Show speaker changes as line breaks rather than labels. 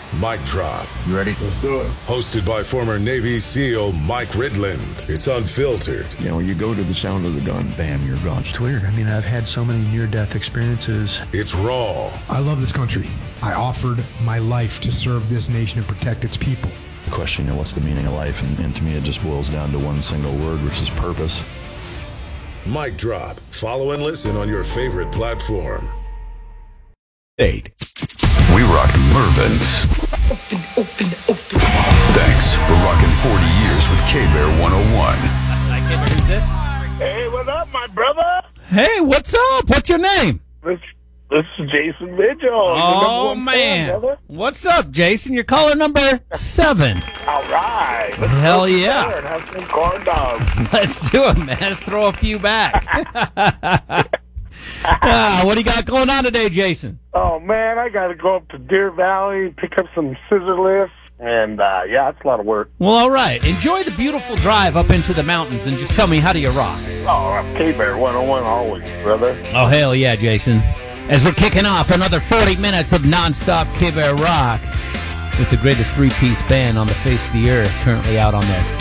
Mic Drop.
You ready?
Let's do it.
Hosted by former Navy SEAL Mike Ridland. It's unfiltered.
You know, you go to the sound of the gun, bam, you're gone.
It's weird. I mean, I've had so many near-death experiences.
It's raw.
I love this country. I offered my life to serve this nation and protect its people.
The question, you know, what's the meaning of life? And to me, it just boils down to one single word, which is purpose.
Mic Drop. Follow and listen on your favorite platform.
8. We rock Mervyn's. Thanks for rocking 40 years with K-Bear 101.
Who's this?
Hey, what up, my brother?
Hey, what's up? What's your name?
This is Jason Vigil.
Oh, man. What's up, Jason? You're caller number 7.
All right. Let's
Hell
go
yeah.
there and have some corn dogs.
Let's do it, man. Let's throw a few back. What do you got going on today, Jason?
Oh, man, I got to go up to Deer Valley, pick up some scissor lifts, and, yeah, it's a lot of work.
Well, all right. Enjoy the beautiful drive up into the mountains and just tell me, how do you rock?
Oh, I'm K-Bear 101 always, brother.
Oh, hell yeah, Jason. As we're kicking off another 40 minutes of nonstop K-Bear rock with the greatest three-piece band on the face of the earth currently out on their